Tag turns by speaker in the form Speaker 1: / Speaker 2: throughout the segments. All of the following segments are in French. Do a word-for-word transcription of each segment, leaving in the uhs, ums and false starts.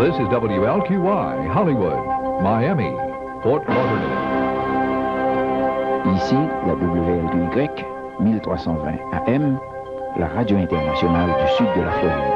Speaker 1: This is W L Q Y, Hollywood, Miami, Fort Lauderdale.
Speaker 2: Ici, la W L Q Y, mille trois cent vingt A M, la radio internationale du sud de la Floride.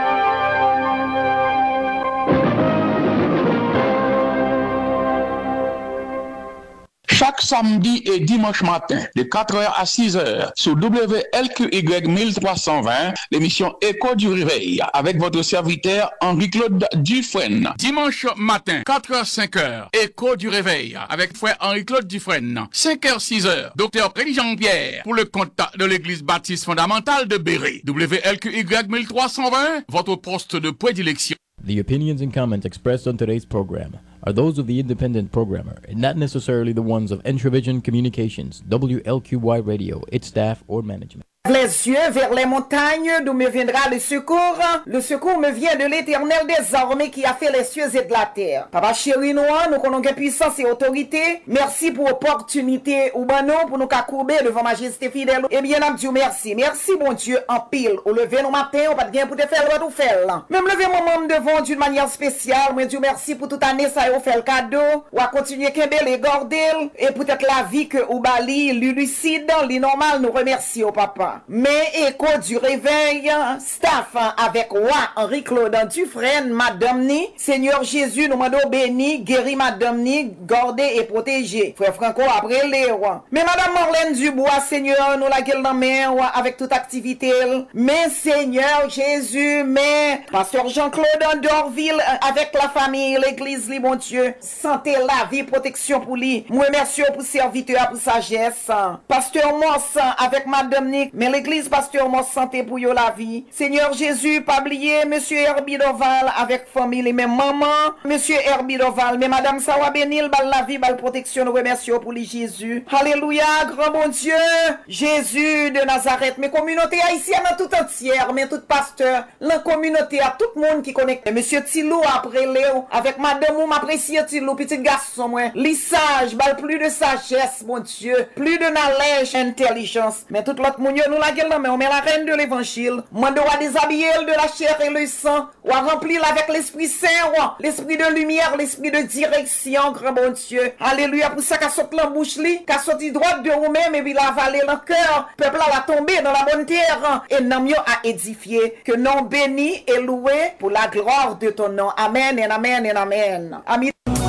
Speaker 3: Chaque samedi et dimanche matin, de quatre heures à six heures, sur W L Q Y mille trois cent vingt, l'émission Écho du Réveil, avec votre serviteur Henri-Claude Dufresne. Dimanche matin, quatre heures cinq heures, Écho du Réveil, avec frère Henri-Claude Dufresne. cinq heures six heures, docteur Prélie Jean-Pierre, pour le compte de l'Église baptiste fondamentale de Béret. W L Q Y mille trois cent vingt, votre poste de prédilection.
Speaker 4: The opinions and comments expressed on today's program are those of the independent programmer and not necessarily the ones of Entravision Communications, W L Q Y Radio, its staff, or management.
Speaker 5: Les yeux vers les montagnes, d'où me viendra le secours. Le secours me vient de l'Éternel des armées qui a fait les cieux et de la terre. Papa chéri, nous, nous connaissons puissance et autorité. Merci pour l'opportunité ou ben non pour nous courber devant majesté fidèle. Eh bien, nous disons merci. Merci, bon Dieu, en pile. Au lever nos matins, on pas de bien pour te faire le tout faire. Même lever mon membre devant d'une manière spéciale. Moi, Dieu merci pour toute année, ça y a fait le cadeau. Ou à continuer qu'aimer les gordels. Et peut-être la vie que ou bali, lucide, l'inormal, nous remercions, papa. Mais Écho du Réveil, staff avec roi Henri-Claude Dufresne, Madame Ni, Seigneur Jésus, nous demandons béni, guéri Madame Ni, gardé et protégé. Frère Franco après les rois. Mais Madame Morlaine Dubois, Seigneur, nous la gueule dans main avec toute activité. Mais Seigneur Jésus, mais Pasteur Jean-Claude Dorville avec la famille, l'église, les bon Dieu, santé, la vie, protection pour lui. Moi merci pour serviteur, pour sagesse. Pasteur Moss avec Madame Ni, mais l'église pasteur mon santé pour yo la vie. Seigneur Jésus, pas oublier monsieur Herbie Doval avec famille et même maman, monsieur Herbie Doval, mais madame Sawa Benil bal la vie, bal protection, nous remercions pour lui Jésus. Alléluia, grand bon Dieu, Jésus de Nazareth, mes communautés haïtiennes tout entière, mais tout pasteur, la communauté à tout le monde qui connecte. Monsieur Tilou après Léo, avec madame ou m'apprécie Tilou, petit garçon moi, lissage, bal plus de sagesse, mon Dieu, plus de knowledge, intelligence, mais tout l'autre monde nous la gueule mais on met la reine de l'évangile. Moi doit déshabiller de la chair et le sang, ou à remplir avec l'esprit saint, l'esprit de lumière, l'esprit de direction, grand bon Dieu. Alléluia, pour ça qu'a sorti la bouche li, qu'a sorti droite de vous-même et puis la vallée le cœur, peuple va tomber dans la bonne terre et nom yo a édifié. Que nom béni et loué pour la gloire de ton nom. Amen et amen et amen. Amen.